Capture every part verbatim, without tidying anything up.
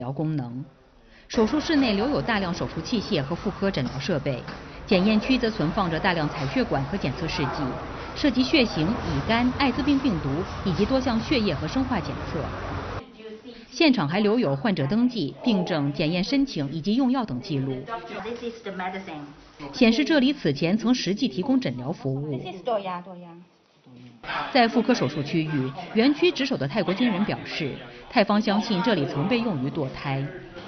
疗功能。手术室内留有大量手术器械和妇科诊疗设备，检验区则存放着大量采血管和检测试剂，涉及血型、乙肝、艾滋病病毒以及多项血液和生化检测。现场还留有患者登记、病症、检验申请以及用药等记录，显示这里此前曾实际提供诊疗服务。在妇科手术区域，园区值守的泰国军人表示，泰方相信这里曾被用于堕胎。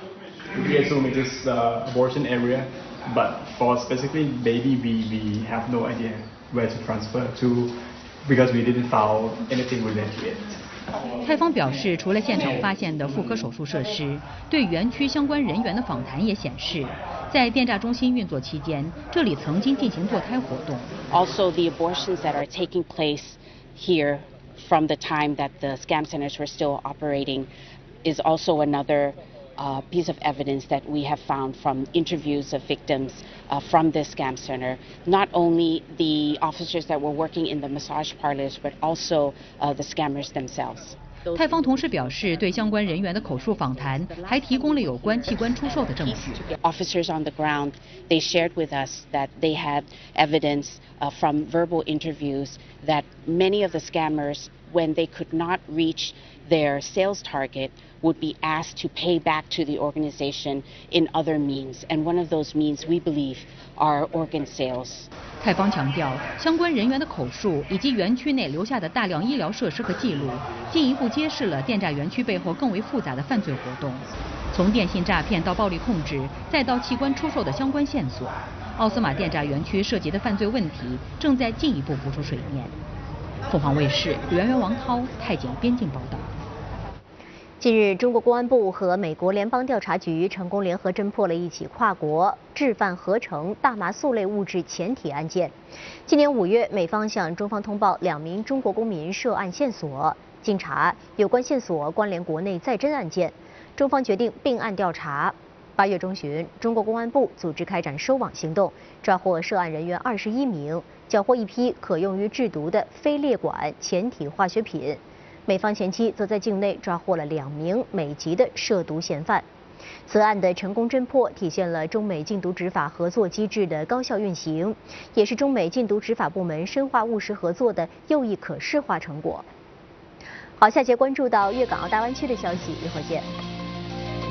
We assume it is the abortion area, but for specifically baby, we we have no idea where to transfer to because we didn't found anything related to it. 泰方表示，除了现场发现的妇科手术设施，对园区相关人员的访谈也显示，在电诈中心运作期间，这里曾经进行堕胎活动。 Also, the abortions that are taking place here from the time that the scam centers were still operating is also another uh, piece of evidence that we have found from interviews of victims uh, from this scam center. Not only the officers that were working in the massage parlors, but also uh, the scammers themselves. 泰方同时表示，对相关人员的口述访谈还提供了有关器官出售的证据。 Officers on the ground, they shared with us that they had evidence uh, from verbal interviews that many of the scammers, when they could not reach their sales target, would be asked to pay back to the organization in other means. And one of those means, we believe, are organ sales. 泰方强调，相关人员的口述以及园区内留下的大量医疗设施和记录，进一步揭示了电诈园区背后更为复杂的犯罪活动。从电信诈骗到暴力控制，再到器官出售的相关线索，奥斯马电诈园区涉及的犯罪问题正在进一步浮出水面。凤凰卫视袁源、王涛，泰景边境报道。 近日，中国公安部和美国联邦调查局成功联合侦破了一起跨国制贩合成大麻素类物质潜体案件。今年五月，美方向中方通报两名中国公民涉案线索，经查，有关线索关联国内再侦案件，中方决定并案调查。八月中旬，中国公安部组织开展收网行动，抓获涉案人员二十一名，缴获一批可用于制毒的非列管潜体化学品。美方前期则在境内抓获了两名美籍的涉毒嫌犯。此案的成功侦破，体现了中美禁毒执法合作机制的高效运行，也是中美禁毒执法部门深化务实合作的又一可视化成果。好，下节关注到粤港澳大湾区的消息，一会儿见。